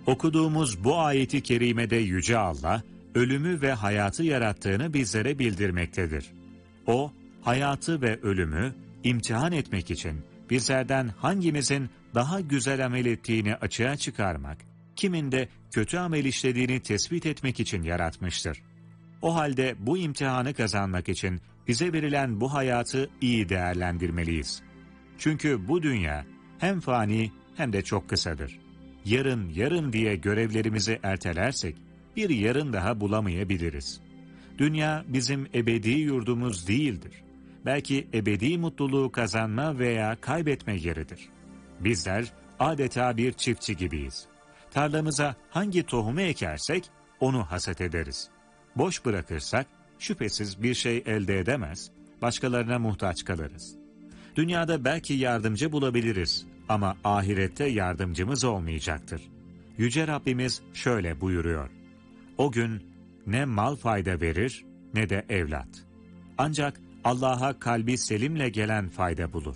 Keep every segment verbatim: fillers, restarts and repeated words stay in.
Okuduğumuz bu ayeti kerimede Yüce Allah, ölümü ve hayatı yarattığını bizlere bildirmektedir. O, hayatı ve ölümü imtihan etmek için bizlerden hangimizin daha güzel amel ettiğini açığa çıkarmak, kimin de kötü amel işlediğini tespit etmek için yaratmıştır. O halde bu imtihanı kazanmak için bize verilen bu hayatı iyi değerlendirmeliyiz. Çünkü bu dünya hem fani hem de çok kısadır. Yarın yarın diye görevlerimizi ertelersek bir yarın daha bulamayabiliriz. Dünya bizim ebedi yurdumuz değildir. Belki ebedi mutluluğu kazanma veya kaybetme yeridir. Bizler adeta bir çiftçi gibiyiz. Tarlamıza hangi tohumu ekersek onu hasat ederiz. Boş bırakırsak şüphesiz bir şey elde edemez, başkalarına muhtaç kalırız. Dünyada belki yardımcı bulabiliriz ama ahirette yardımcımız olmayacaktır. Yüce Rabbimiz şöyle buyuruyor: O gün ne mal fayda verir ne de evlat. Ancak Allah'a kalbi selimle gelen fayda bulur.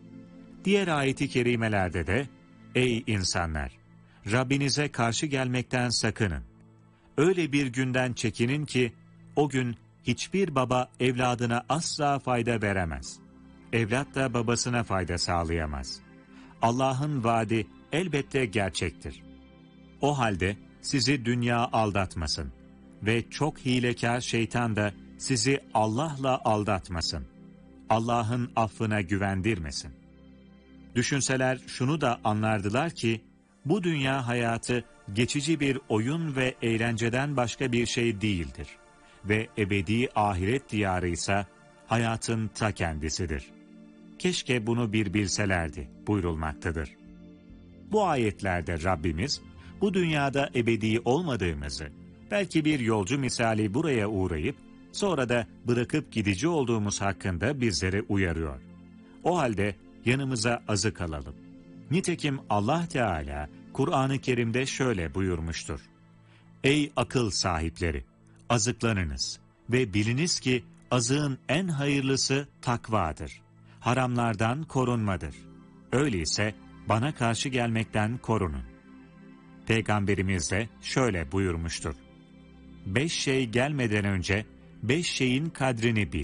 Diğer ayeti kerimelerde de ey insanlar! Rabbinize karşı gelmekten sakının. Öyle bir günden çekinin ki o gün hiçbir baba evladına asla fayda veremez. Evlat da babasına fayda sağlayamaz. Allah'ın vaadi elbette gerçektir. O halde sizi dünya aldatmasın ve çok hilekâr şeytan da sizi Allah'la aldatmasın. Allah'ın affına güvendirmesin. Düşünseler şunu da anlardılar ki, bu dünya hayatı geçici bir oyun ve eğlenceden başka bir şey değildir. Ve ebedi ahiret diyarı ise hayatın ta kendisidir. Keşke bunu bir bilselerdi buyurulmaktadır. Bu ayetlerde Rabbimiz, bu dünyada ebedi olmadığımızı, belki bir yolcu misali buraya uğrayıp, sonra da bırakıp gidici olduğumuz hakkında bizleri uyarıyor. O halde yanımıza azık alalım. Nitekim Allah Teala Kur'an-ı Kerim'de şöyle buyurmuştur: Ey akıl sahipleri! Azıklanınız ve biliniz ki azığın en hayırlısı takvadır. Haramlardan korunmadır. Öyleyse bana karşı gelmekten korunun. Peygamberimiz de şöyle buyurmuştur: Beş şey gelmeden önce beş şeyin kadrini bil.